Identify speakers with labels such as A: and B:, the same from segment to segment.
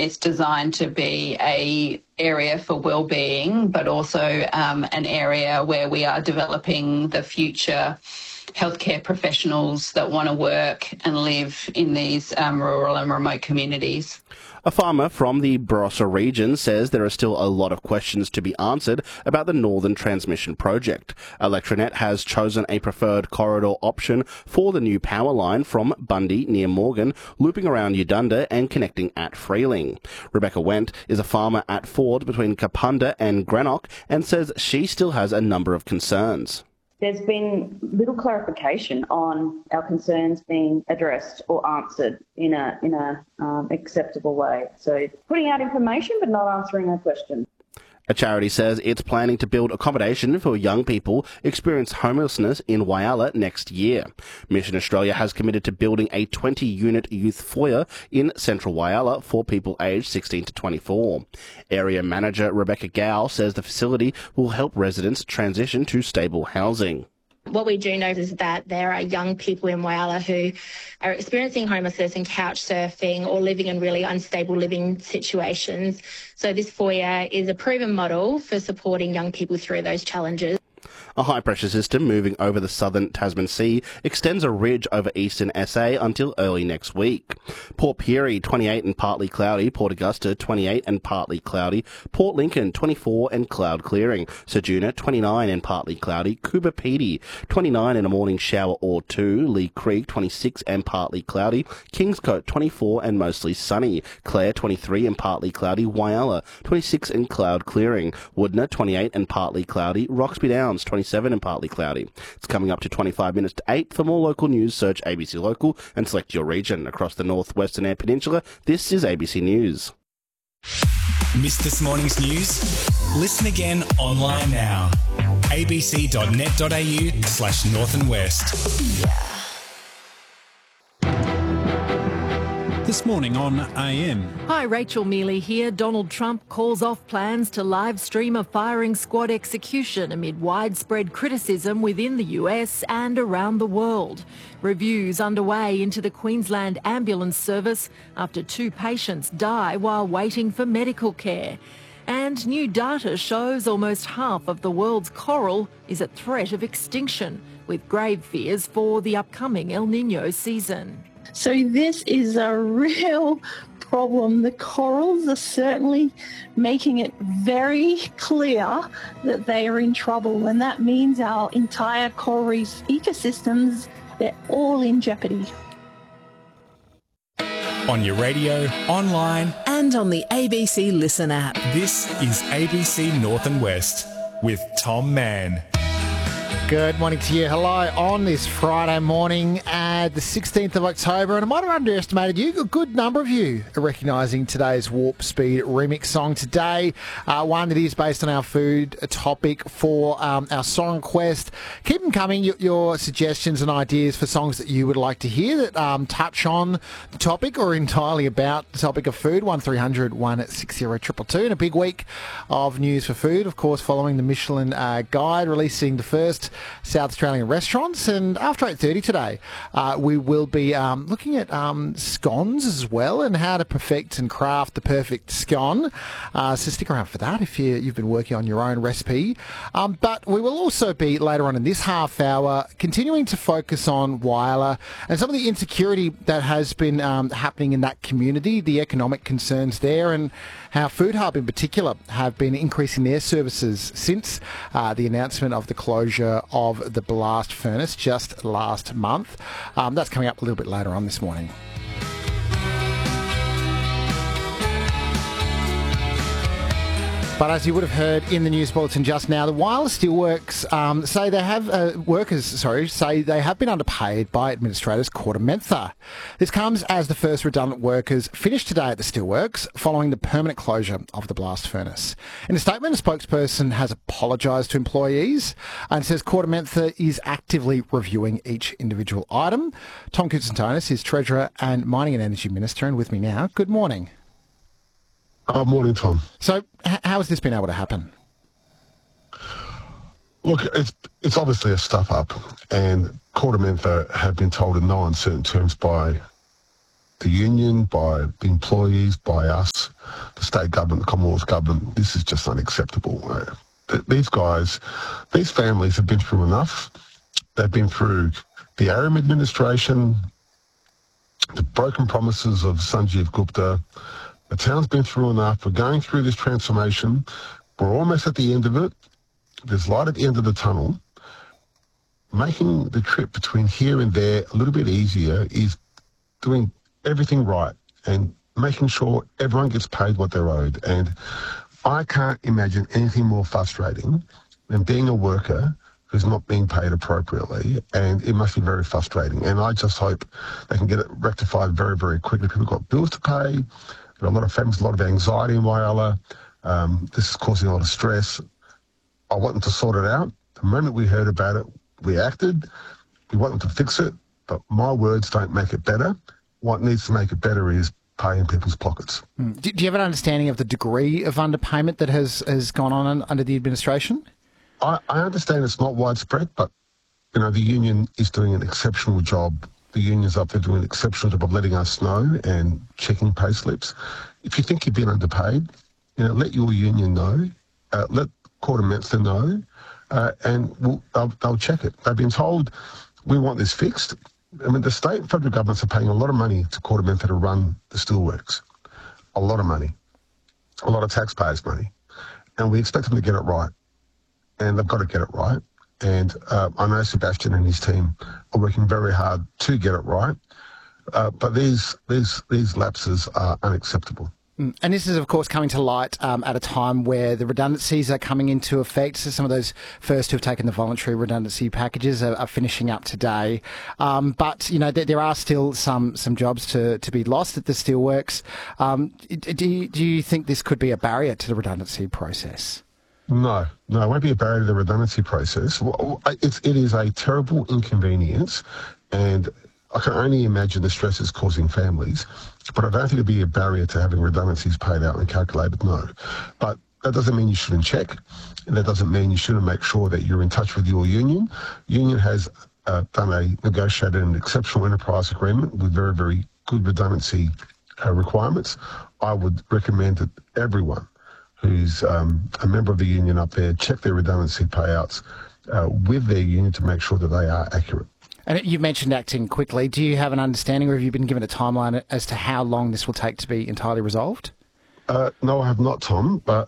A: It's designed to be a area for wellbeing, but also an area where we are developing the future healthcare professionals that want to work and live in these rural and remote communities.
B: A farmer from the Barossa region says there are still a lot of questions to be answered about the Northern Transmission project. Electranet has chosen a preferred corridor option for the new power line from Bundy near Morgan, looping around Udunda and connecting at Freeling. Rebecca Wendt is a farmer at Ford between Kapunda and Greenock and says she still has a number of concerns.
C: There's been little clarification on our concerns being addressed or answered in a acceptable way. So putting out information but not answering our questions.
B: A charity says it's planning to build accommodation for young people experiencing homelessness in Whyalla next year. Mission Australia has committed to building a 20-unit youth foyer in central Whyalla for people aged 16 to 24. Area manager Rebecca Gow says the facility will help residents transition to stable housing.
D: What we do know is that there are young people in Whyalla who are experiencing homelessness and couch surfing or living in really unstable living situations. So this foyer is a proven model for supporting young people through those challenges.
B: A high-pressure system moving over the southern Tasman Sea extends a ridge over eastern SA until early next week. Port Pirie, 28 and partly cloudy. Port Augusta, 28 and partly cloudy. Port Lincoln, 24 and cloud clearing. Ceduna, 29 and partly cloudy. Coober Pedy, 29 and a morning shower or two. Lee Creek, 26 and partly cloudy. Kingscote, 24 and mostly sunny. Clare, 23 and partly cloudy. Whyalla, 26 and cloud clearing. Woodner, 28 and partly cloudy. Roxby Downs, 27 and partly cloudy. It's coming up to 25 minutes to 8. For more local news, search ABC Local and select your region. Across the northwestern Eyre Peninsula, this is ABC News.
E: Missed this morning's news? Listen again online now. abc.net.au/north and west.
F: This morning on AM.
G: Hi, Rachel Mealy here. Donald Trump calls off plans to live stream a firing squad execution amid widespread criticism within the US and around the world. Reviews underway into the Queensland ambulance service after 2 patients die while waiting for medical care. And new data shows almost half of the world's coral is at threat of extinction, with grave fears for the upcoming El Niño season.
H: So this is a real problem. The corals are certainly making it very clear that they are in trouble, and that means our entire coral reef ecosystems, they're all in jeopardy.
E: On your radio, online,
I: and on the ABC Listen app.
E: This is ABC North and West with Tom Mann.
J: Good morning to you. Hello on this Friday morning, the 16th of October, and I might have underestimated you. A good number of you are recognising today's Warp Speed remix song today, one that is based on our food topic for our song quest. Keep them coming, your suggestions and ideas for songs that you would like to hear that touch on the topic or entirely about the topic of food. 1300 160 222, and a big week of news for food, of course, following the Michelin Guide releasing the first South Australian restaurants, and after 8:30 today we will be looking at scones as well and how to perfect and craft the perfect scone, so stick around for that if you've been working on your own recipe, but we will also be later on in this half hour continuing to focus on Whyalla and some of the insecurity that has been happening in that community, the economic concerns there, and how Food Hub in particular have been increasing their services since the announcement of the closure of the blast furnace just last month. That's coming up a little bit later on this morning. But as you would have heard in the news bulletin just now, the Whyalla Steelworks say they have been underpaid by administrators KordaMentha. This comes as the first redundant workers finished today at the Steelworks following the permanent closure of the blast furnace. In a statement, a spokesperson has apologised to employees and says KordaMentha is actively reviewing each individual item. Tom Koutsantonis is Treasurer and Mining and Energy Minister, and with me now. Good morning.
K: Morning, Tom.
J: So, how has this been able to happen?
K: Look, it's obviously a stuff up, and KordaMentha have been told in no uncertain terms by the union, by the employees, by us, the state government, the Commonwealth government. This is just unacceptable. These guys, these families have been through enough. They've been through the Aram administration, the broken promises of Sanjeev Gupta. The town's been through enough. We're going through this transformation. We're almost at the end of it. There's light at the end of the tunnel. Making the trip between here and there a little bit easier is doing everything right and making sure everyone gets paid what they're owed. And I can't imagine anything more frustrating than being a worker who's not being paid appropriately, and it must be very frustrating. And I just hope they can get it rectified very, very quickly. People have got bills to pay. There are a lot of families, a lot of anxiety in Whyalla. This is causing a lot of stress. I want them to sort it out. The moment we heard about it, we acted. We want them to fix it, but my words don't make it better. What needs to make it better is paying people's pockets.
J: Do you have an understanding of the degree of underpayment that has gone on under the administration?
K: I understand it's not widespread, but you know the union is doing an exceptional job. The union's up there doing an exceptional job of letting us know and checking pay slips. If you think you've been underpaid, let your union know. Let KordaMentha know, and they'll check it. They've been told we want this fixed. I mean, the state and federal governments are paying a lot of money to KordaMentha to run the steelworks. A lot of money. A lot of taxpayers' money. And we expect them to get it right. And they've got to get it right. And I know Sebastian and his team are working very hard to get it right. But these lapses are unacceptable.
J: And this is, of course, coming to light at a time where the redundancies are coming into effect. So some of those first who have taken the voluntary redundancy packages are finishing up today. But, there are still some jobs to be lost at the steelworks. Do you think this could be a barrier to the redundancy process?
K: No, it won't be a barrier to the redundancy process. It is a terrible inconvenience, and I can only imagine the stress it's causing families, but I don't think it'd be a barrier to having redundancies paid out and calculated, no. But that doesn't mean you shouldn't check, and that doesn't mean you shouldn't make sure that you're in touch with your union. Union has negotiated an exceptional enterprise agreement with very, very good redundancy requirements. I would recommend that everyone who's a member of the union up there check their redundancy payouts with their union to make sure that they are accurate.
J: And you mentioned acting quickly. Do you have an understanding, or have you been given a timeline as to how long this will take to be entirely resolved?
K: No, I have not, Tom, but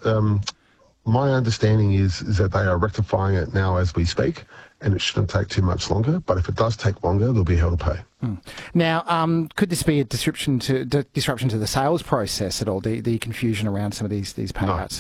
K: my understanding is that they are rectifying it now as we speak, and it shouldn't take too much longer. But if it does take longer, there'll be hell to pay.
J: Now, could this be a disruption to the sales process at all, the confusion around some of these payouts?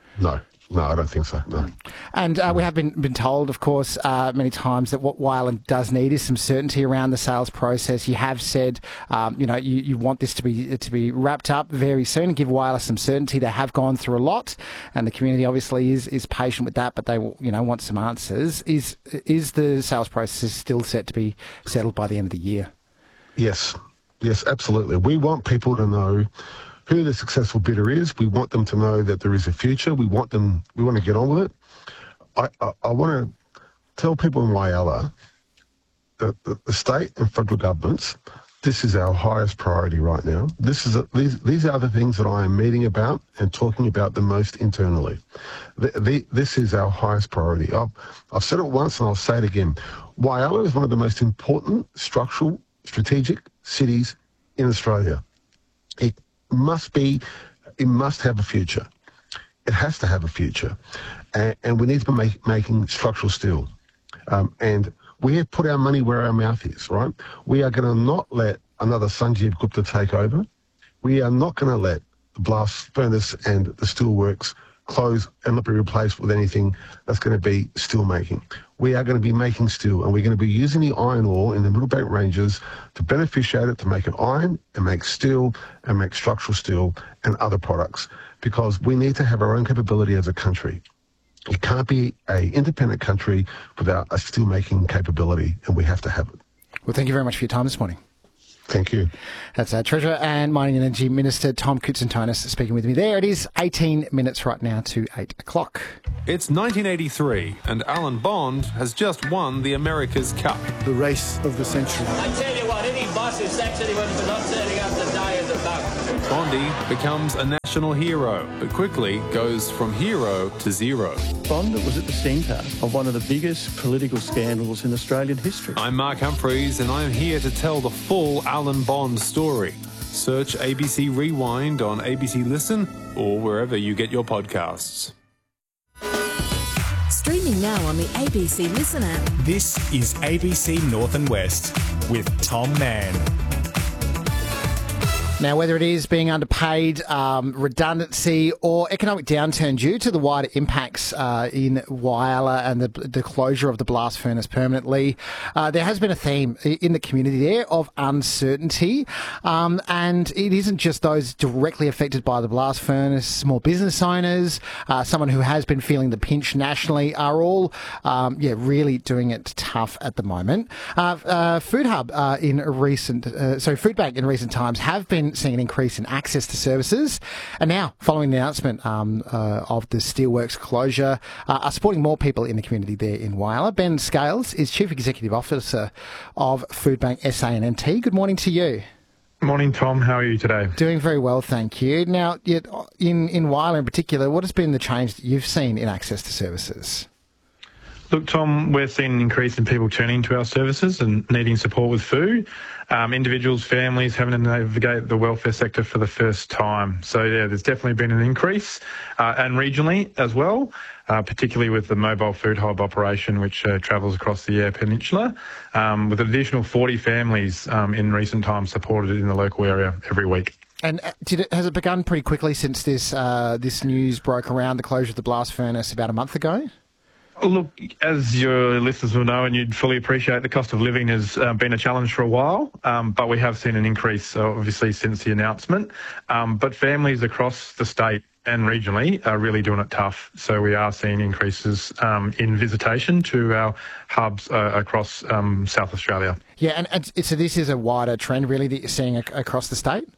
K: No, I don't think so, no.
J: And we have been told, of course, many times that what Whyalla does need is some certainty around the sales process. You have said, you want this to be wrapped up very soon and give Whyalla some certainty. They have gone through a lot, and the community obviously is patient with that, but they want some answers. Is the sales process still set to be settled by the end of the year?
K: Yes, absolutely. We want people to know who the successful bidder is. We want them to know that there is a future. We want to get on with it. I want to tell people in Whyalla that the state and federal governments, this is our highest priority right now. These are the things that I am meeting about and talking about the most internally. This is our highest priority. I've said it once and I'll say it again. Whyalla is one of the most important strategic cities in Australia. It must have a future. It has to have a future. And we need to be making structural steel. And we have put our money where our mouth is, right? We are going to not let another Sanjeev Gupta take over. We are not going to let the blast furnace and the steelworks close and not be replaced with anything that's going to be steel making. We are going to be making steel, and we're going to be using the iron ore in the Middlebank Ranges to beneficiate it, to make it iron and make steel and make structural steel and other products, because we need to have our own capability as a country. It can't be an independent country without a steel-making capability, and we have to have it.
J: Well, thank you very much for your time this morning.
K: Thank you.
J: That's our Treasurer and Mining and Energy Minister, Tom Koutsantonis, speaking with me there. It is 18 minutes right now to 8 o'clock.
L: It's 1983, and Alan Bond has just won the America's Cup.
M: The race of the century.
N: I tell you what, any boss who sacks anyone for not turning up
L: Bondi becomes a national hero, but quickly goes from hero to zero.
M: Bond was at the centre of one of the biggest political scandals in Australian history.
L: I'm Mark Humphreys, and I'm here to tell the full Alan Bond story. Search ABC Rewind on ABC Listen or wherever you get your podcasts.
I: Streaming now on the ABC Listen app.
E: This is ABC North and West with Tom Mann.
J: Now, whether it is being underpaid, redundancy or economic downturn due to the wider impacts in Whyalla and the closure of the blast furnace permanently, there has been a theme in the community there of uncertainty. And it isn't just those directly affected by the blast furnace, small business owners, someone who has been feeling the pinch nationally are all, really doing it tough at the moment. Foodbank in recent times have been seeing an increase in access to services, and now, following the announcement of the steelworks closure, are supporting more people in the community there in Whyalla. Ben Scales is Chief Executive Officer of Foodbank SA and NT. Good morning to you.
N: Morning, Tom. How are you today?
J: Doing very well, thank you. Now, in Whyalla in particular, what has been the change that you've seen in access to services?
N: Look, Tom, we're seeing an increase in people turning to our services and needing support with food. Individuals, families having to navigate the welfare sector for the first time. So, yeah, there's definitely been an increase, and regionally as well, particularly with the mobile food hub operation, which travels across the Eyre Peninsula, with an additional 40 families in recent times supported in the local area every week.
J: And has it begun pretty quickly since this news broke around the closure of the blast furnace about a month ago?
N: Look, as your listeners will know, and you'd fully appreciate, the cost of living has been a challenge for a while, but we have seen an increase, obviously, since the announcement. But families across the state and regionally are really doing it tough. So we are seeing increases in visitation to our hubs across South Australia.
J: Yeah, and so this is a wider trend, really, that you're seeing across the state?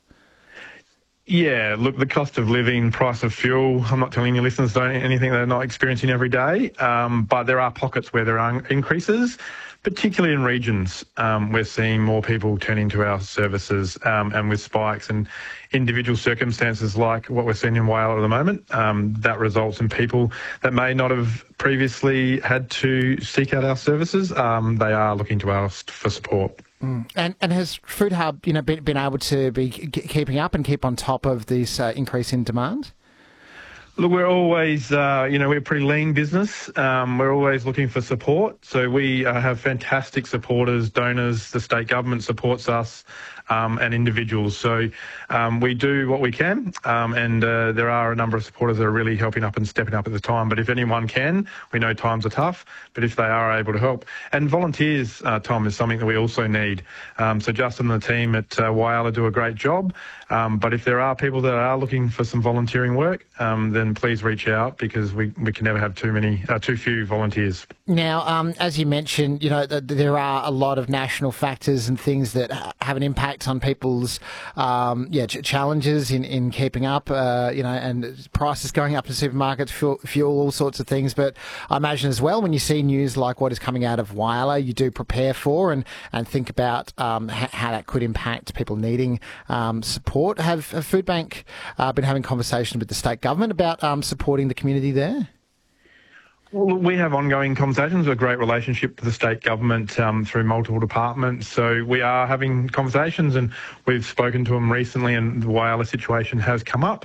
N: Yeah, look, the cost of living, price of fuel, I'm not telling your listeners anything they're not experiencing every day, but there are pockets where there are increases, particularly in regions. We're seeing more people turning to our services and with spikes and individual circumstances like what we're seeing in Whyalla at the moment, that results in people that may not have previously had to seek out our services. They are looking to us for support.
J: And has Food Hub, been able to be keeping up and keep on top of this increase in demand?
N: Look, we're always, we're a pretty lean business. We're always looking for support. So we have fantastic supporters, donors. The state government supports us, and individuals. So we do what we can, and there are a number of supporters that are really helping up and stepping up at the time. But if anyone can, we know times are tough, but if they are able to help. And volunteers, Tom, is something that we also need. So Justin and the team at Whyalla do a great job. But if there are people that are looking for some volunteering work, then please reach out, because we can never have too few volunteers.
J: Now, as you mentioned, there are a lot of national factors and things that have an impact on people's challenges in keeping up, and prices going up in supermarkets, fuel, all sorts of things. But I imagine as well, when you see news like what is coming out of Whyalla, you do prepare for and think about how that could impact people needing support. Have Foodbank been having conversations with the state government about supporting the community there?
N: Well, we have ongoing conversations, a great relationship with the state government through multiple departments. So we are having conversations, and we've spoken to them recently, and the Whyalla situation has come up.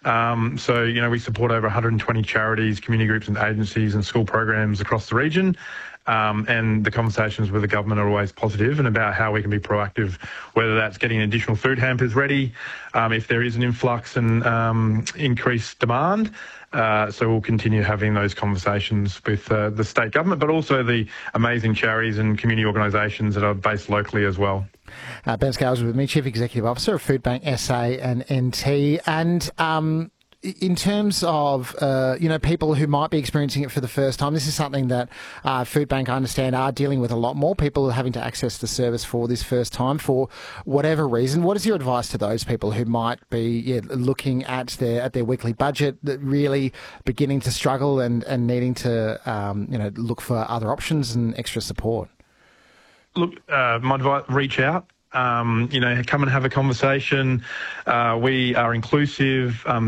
N: We support over 120 charities, community groups and agencies and school programs across the region. And the conversations with the government are always positive and about how we can be proactive, whether that's getting additional food hampers ready, if there is an influx and increased demand. So we'll continue having those conversations with the state government, but also the amazing charities and community organisations that are based locally as well.
J: Ben Scales with me, Chief Executive Officer of Foodbank SA and NT. And in terms of, people who might be experiencing it for the first time, this is something that Foodbank, I understand, are dealing with a lot more. People having to access the service for this first time for whatever reason. What is your advice to those people who might be looking at their weekly budget, that really beginning to struggle and needing to look for other options and extra support?
N: Look, my advice, reach out. come and have a conversation. We are inclusive.